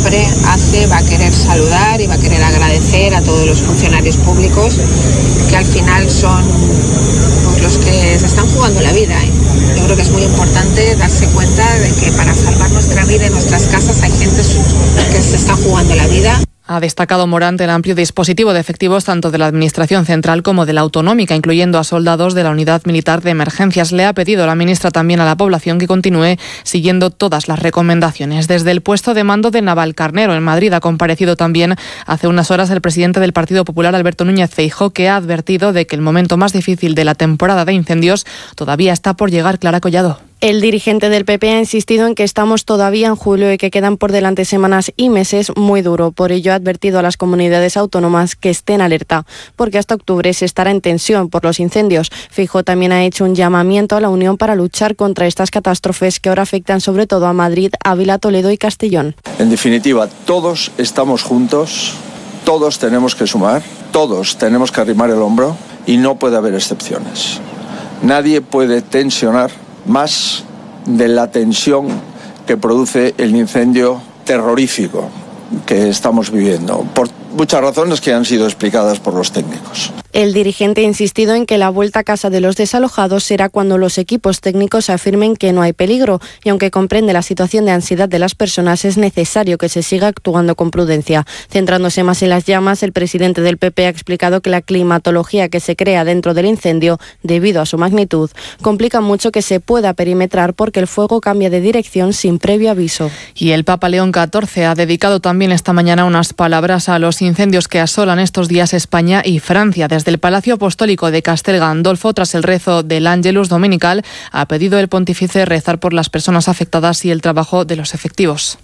siempre va a querer saludar y va a querer agradecer a todos los funcionarios públicos que al final son pues, los que se están jugando la vida. Yo creo que es muy importante darse cuenta de que para salvar nuestra vida y nuestras casas hay gente que se está jugando la vida. Ha destacado Morant el amplio dispositivo de efectivos tanto de la Administración Central como de la Autonómica, incluyendo a soldados de la Unidad Militar de Emergencias. Le ha pedido la ministra también a la población que continúe siguiendo todas las recomendaciones. Desde el puesto de mando de Navalcarnero en Madrid ha comparecido también hace unas horas el presidente del Partido Popular, Alberto Núñez Feijóo, que ha advertido de que el momento más difícil de la temporada de incendios todavía está por llegar. Clara Collado. El dirigente del PP ha insistido en que estamos todavía en julio y que quedan por delante semanas y meses muy duros. Por ello ha advertido a las comunidades autónomas que estén alerta, porque hasta octubre se estará en tensión por los incendios. Feijóo también ha hecho un llamamiento a la Unión para luchar contra estas catástrofes que ahora afectan sobre todo a Madrid, Ávila, Toledo y Castellón. En definitiva, todos estamos juntos, todos tenemos que sumar, todos tenemos que arrimar el hombro y no puede haber excepciones. Nadie puede tensionar más de la tensión que produce el incendio terrorífico que estamos viviendo, por muchas razones que han sido explicadas por los técnicos. El dirigente ha insistido en que la vuelta a casa de los desalojados será cuando los equipos técnicos afirmen que no hay peligro, y aunque comprende la situación de ansiedad de las personas, es necesario que se siga actuando con prudencia. Centrándose más en las llamas, el presidente del PP ha explicado que la climatología que se crea dentro del incendio, debido a su magnitud, complica mucho que se pueda perimetrar porque el fuego cambia de dirección sin previo aviso. Y el Papa León XIV ha dedicado también esta mañana unas palabras a los incendios que asolan estos días España y Francia. Desde el Palacio Apostólico de Castel Gandolfo, tras el rezo del Ángelus dominical, ha pedido el pontífice rezar por las personas afectadas y el trabajo de los efectivos.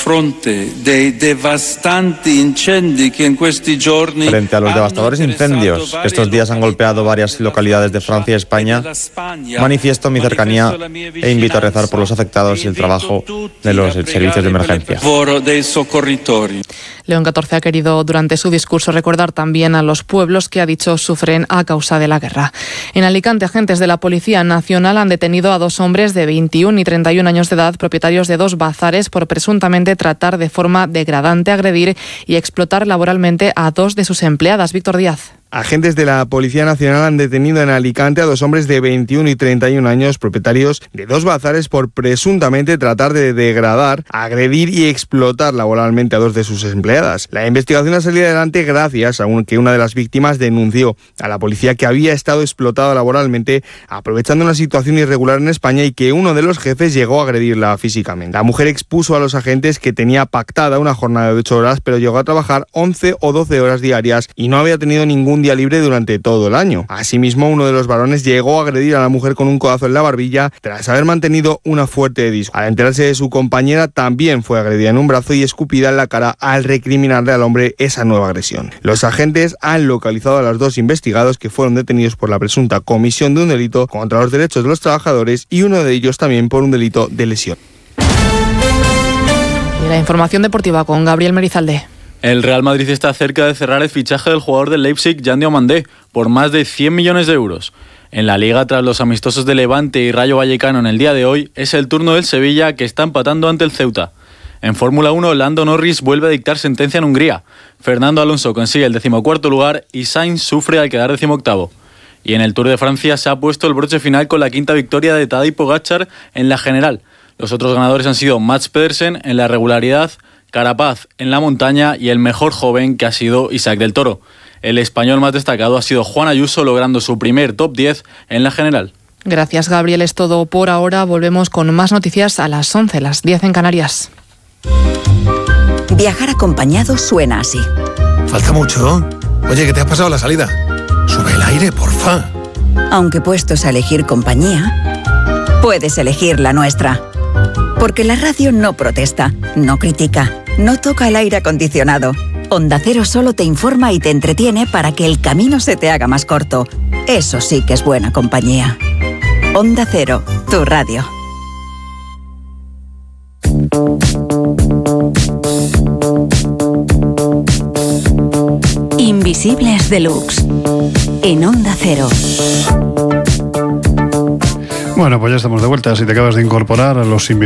Frente a los devastadores incendios que estos días han golpeado varias localidades de Francia y España, manifiesto mi cercanía e invito a rezar por los afectados y el trabajo de los servicios de emergencia. León XIV ha querido durante su discurso recordar también a los pueblos que ha dicho sufren a causa de la guerra. En Alicante, agentes de la Policía Nacional han detenido a 2 hombres de 21 y 31 años de edad, propietarios de 2 bazares, por presuntamente tratar de forma degradante, agredir y explotar laboralmente a 2 de sus empleadas. Víctor Díaz. Agentes de la Policía Nacional han detenido en Alicante a 2 hombres de 21 y 31 años, propietarios de 2 bazares, por presuntamente tratar de degradar, agredir y explotar laboralmente a 2 de sus empleadas. La investigación ha salido adelante gracias a que una de las víctimas denunció a la policía que había estado explotada laboralmente aprovechando una situación irregular en España y que uno de los jefes llegó a agredirla físicamente. La mujer expuso a los agentes que tenía pactada una jornada de 8 horas, pero llegó a trabajar 11 o 12 horas diarias y no había tenido ningún día libre durante todo el año. Asimismo, uno de los varones llegó a agredir a la mujer con un codazo en la barbilla tras haber mantenido una fuerte discusión. Al enterarse de su compañera, también fue agredida en un brazo y escupida en la cara al recriminarle al hombre esa nueva agresión. Los agentes han localizado a los 2 investigados, que fueron detenidos por la presunta comisión de un delito contra los derechos de los trabajadores y uno de ellos también por un delito de lesión. Y la información deportiva con Gabriel Merizalde. El Real Madrid está cerca de cerrar el fichaje del jugador del Leipzig, Jan Diomandé, por más de 100 millones de euros. En la Liga, tras los amistosos de Levante y Rayo Vallecano en el día de hoy, es el turno del Sevilla, que está empatando ante el Ceuta. En Fórmula 1, Lando Norris vuelve a dictar sentencia en Hungría. Fernando Alonso consigue el 14º lugar y Sainz sufre al quedar 18º. Y en el Tour de Francia se ha puesto el broche final con la 5ª victoria de Tadej Pogačar en la general. Los otros ganadores han sido Mats Pedersen en la regularidad, Carapaz en la montaña y el mejor joven, que ha sido Isaac del Toro. El español más destacado ha sido Juan Ayuso, logrando su primer top 10 en la general. Gracias, Gabriel. Es todo por ahora. Volvemos con más noticias a las 11, las 10 en Canarias. Viajar acompañado suena así. Falta mucho. Oye, ¿qué te has pasado la salida? Sube el aire, porfa. Aunque puestos a elegir compañía, puedes elegir la nuestra. Porque la radio no protesta, no critica, no toca el aire acondicionado. Onda Cero solo te informa y te entretiene para que el camino se te haga más corto. Eso sí que es buena compañía. Onda Cero, tu radio. Invisibles Deluxe, en Onda Cero. Bueno, pues ya estamos de vuelta. Si te acabas de incorporar a los